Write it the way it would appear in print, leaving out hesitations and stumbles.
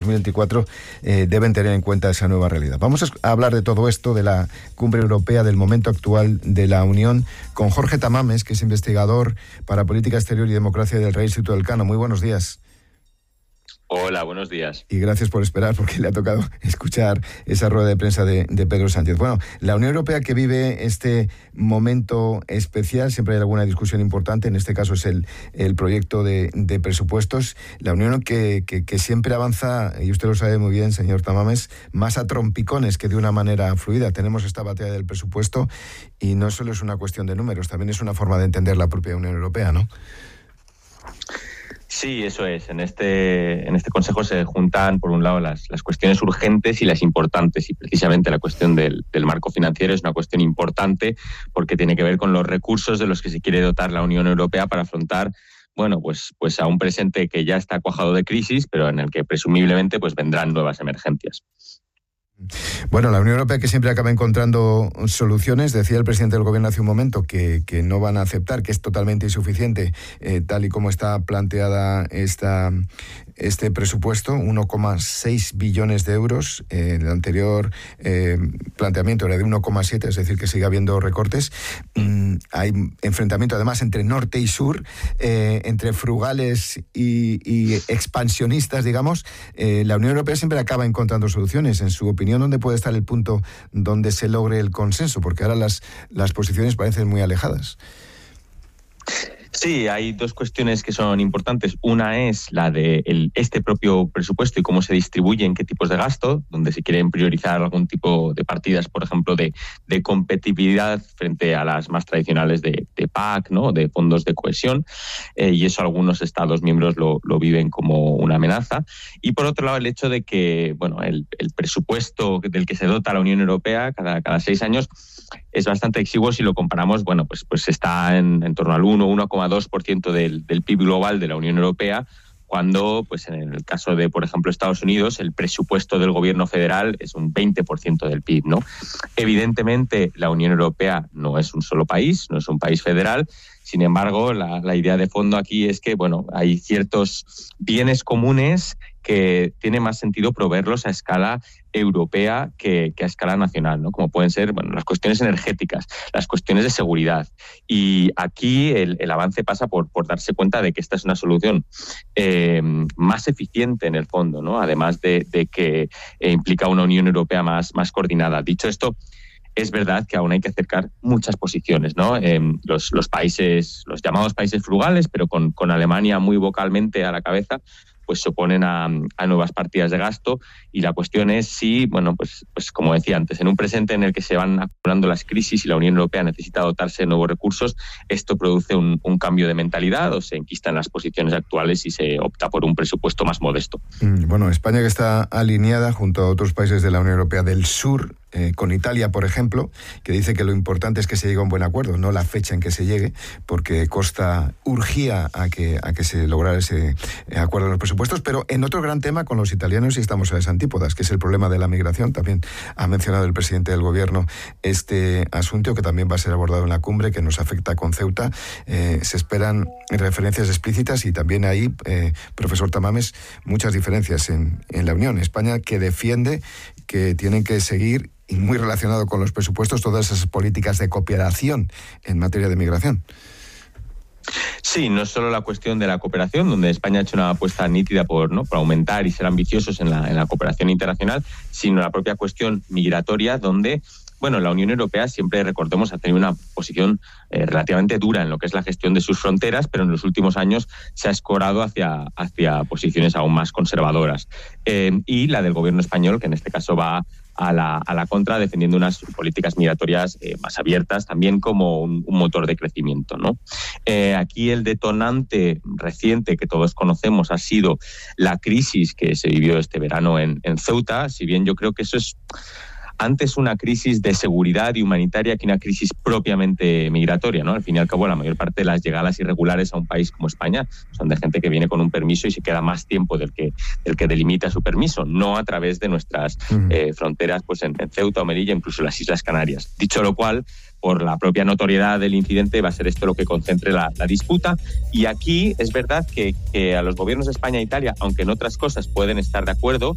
2024 deben tener en cuenta esa nueva realidad. Vamos a hablar de todo esto, de la cumbre europea, del momento actual de la Unión, con Jorge Tamames, que es investigador para Política Exterior y Democracia del Real Instituto Elcano. Muy buenos días. Hola, buenos días. Y gracias por esperar, porque le ha tocado escuchar esa rueda de prensa de Pedro Sánchez. Bueno, la Unión Europea, que vive este momento especial, siempre hay alguna discusión importante, en este caso es el proyecto de presupuestos. La Unión que siempre avanza, y usted lo sabe muy bien, señor Tamames, más a trompicones que de una manera fluida. Tenemos esta batalla del presupuesto y no solo es una cuestión de números, también es una forma de entender la propia Unión Europea, ¿no? Sí, eso es. En este Consejo se juntan, por un lado, las cuestiones urgentes y las importantes. Y precisamente la cuestión del marco financiero es una cuestión importante porque tiene que ver con los recursos de los que se quiere dotar la Unión Europea para afrontar, bueno, pues a un presente que ya está cuajado de crisis, pero en el que presumiblemente pues vendrán nuevas emergencias. Bueno, la Unión Europea, que siempre acaba encontrando soluciones, decía el presidente del gobierno hace un momento que no van a aceptar, que es totalmente insuficiente tal y como está planteada este presupuesto, 1,6 billones de euros. El anterior planteamiento era de 1,7, es decir, que sigue habiendo recortes. Hay enfrentamiento además entre norte y sur, entre frugales y expansionistas, digamos. La Unión Europea siempre acaba encontrando soluciones. En su opinión, ¿dónde puede estar el punto donde se logre el consenso? Porque ahora las posiciones parecen muy alejadas. Sí, hay dos cuestiones que son importantes. Una es la de este propio presupuesto y cómo se distribuye, en qué tipos de gasto, donde se quieren priorizar algún tipo de partidas, por ejemplo, de competitividad frente a las más tradicionales de PAC, ¿no? De fondos de cohesión, y eso algunos Estados miembros lo viven como una amenaza. Y por otro lado, el hecho de que, bueno, el presupuesto del que se dota la Unión Europea cada 6 años es bastante exiguo si lo comparamos, bueno, pues está en torno al 1,2% del PIB global de la Unión Europea, cuando, pues en el caso de, por ejemplo, Estados Unidos, el presupuesto del gobierno federal es un 20% del PIB, ¿no? Evidentemente, la Unión Europea no es un solo país, no es un país federal. Sin embargo, la idea de fondo aquí es que, bueno, hay ciertos bienes comunes que tiene más sentido proveerlos a escala europea que a escala nacional, ¿no? Como pueden ser, bueno, las cuestiones energéticas, las cuestiones de seguridad. Y aquí el avance pasa por darse cuenta de que esta es una solución más eficiente en el fondo, ¿no? Además de que implica una Unión Europea más coordinada. Dicho esto, es verdad que aún hay que acercar muchas posiciones, ¿no? Los países, los llamados países frugales, pero con Alemania muy vocalmente a la cabeza, pues se oponen a nuevas partidas de gasto, y la cuestión es si, bueno, pues como decía antes, en un presente en el que se van acumulando las crisis y la Unión Europea necesita dotarse de nuevos recursos, esto produce un cambio de mentalidad o se enquistan las posiciones actuales y se opta por un presupuesto más modesto. Bueno, España, que está alineada junto a otros países de la Unión Europea del Sur, con Italia, por ejemplo, que dice que lo importante es que se llegue a un buen acuerdo, no la fecha en que se llegue, porque urgía a que se lograra ese acuerdo en los presupuestos. Pero en otro gran tema con los italianos, y estamos a las antípodas, que es el problema de la migración. También ha mencionado el presidente del gobierno este asunto, que también va a ser abordado en la cumbre, que nos afecta con Ceuta. Se esperan referencias explícitas y también ahí, profesor Tamames, muchas diferencias en la Unión. España, que defiende que tienen que seguir, y muy relacionado con los presupuestos, todas esas políticas de cooperación en materia de migración. Sí, no es solo la cuestión de la cooperación, donde España ha hecho una apuesta nítida por aumentar y ser ambiciosos en la cooperación internacional, sino la propia cuestión migratoria, donde, bueno, la Unión Europea siempre, recordemos, ha tenido una posición relativamente dura en lo que es la gestión de sus fronteras, pero en los últimos años se ha escorado hacia posiciones aún más conservadoras. Y la del gobierno español, que en este caso va a la contra, defendiendo unas políticas migratorias más abiertas, también como un motor de crecimiento, ¿no? Aquí el detonante reciente que todos conocemos ha sido la crisis que se vivió este verano en Ceuta, si bien yo creo que eso es antes una crisis de seguridad y humanitaria que una crisis propiamente migratoria, ¿no? Al fin y al cabo, la mayor parte de las llegadas irregulares a un país como España son de gente que viene con un permiso y se queda más tiempo del que delimita su permiso, no a través de nuestras fronteras, pues en Ceuta o Melilla, incluso las Islas Canarias. Dicho lo cual, por la propia notoriedad del incidente, va a ser esto lo que concentre la disputa. Y aquí es verdad que a los gobiernos de España e Italia, aunque en otras cosas pueden estar de acuerdo,